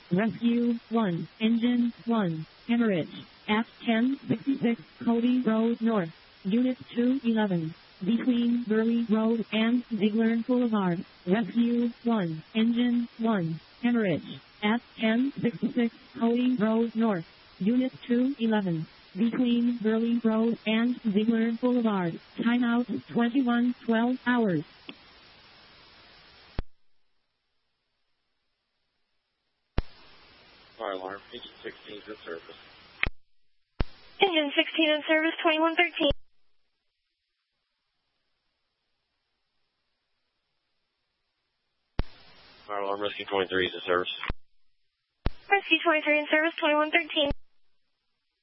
Rescue 1, Engine 1, Hemorrhage, at 1066 Cody Road North, Unit 211, between Burley Road and Ziegler Boulevard. Rescue 1, Engine 1, Hemorrhage, at 1066 Cody Road North, Unit 211, between Burley Road and Ziegler Boulevard. Timeout 21:12 hours. Fire alarm, Engine 16 is in service. Engine 16 in service, 2113. Fire alarm, Rescue 23 is in service. Rescue 23 in service, 2113.